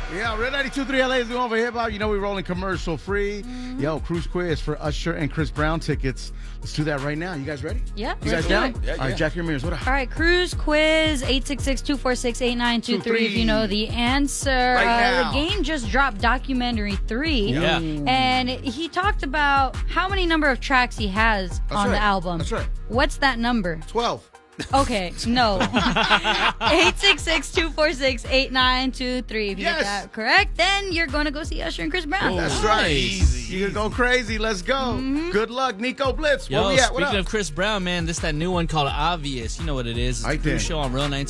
Yeah, Red 92.3 LA is doing over hip hop. You know we're rolling commercial free. Yo, cruise quiz for Usher and Chris Brown tickets. Let's do that right now. You guys ready? Yeah. You guys let's down? do it. Yeah, All right, yeah. Jack, your mirrors. What up? All right, cruise quiz 866-246-8923 if you know the answer. now. The Game just dropped Documentary 3. Yeah. And he talked about how many number of tracks he has on the right. album. That's right. What's that number? 12. Okay, no. 866-246-8923. If you Yes. get that correct, then you're going to go see Usher and Chris Brown. That's Nice. right. Easy, You can go crazy. Let's go. Good luck, Nico Blitz. Where Yo, we at? What speaking up? of Chris Brown, man, this that new one called Obvious. You know what it is. It's I a cruise did. show on Real 19.